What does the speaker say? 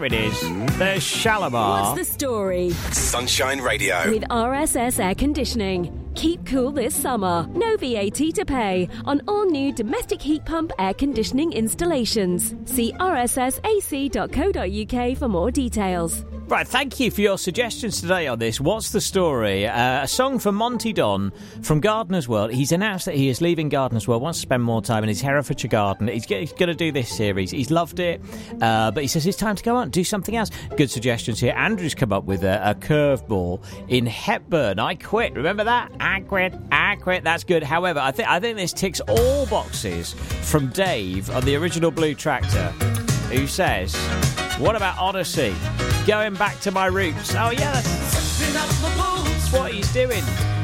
It is. There's Shalimar. What's the story? Sunshine Radio. With RSS Air Conditioning. Keep cool this summer. No VAT to pay on all new domestic heat pump air conditioning installations. See rssac.co.uk for more details. Right, thank you for your suggestions today on this. What's the story? A song from Monty Don from Gardener's World. He's announced that he is leaving Gardener's World, wants to spend more time in his Herefordshire garden. He's going to do this series. He's loved it, but he says it's time to go on and do something else. Good suggestions here. Andrew's come up with a curveball in Hepburn. I quit. Remember that? I quit. That's good. However, I think this ticks all boxes from Dave on the original Blue Tractor, who says, what about Odyssey? Going back to my roots. Oh, yeah, that's what he's doing.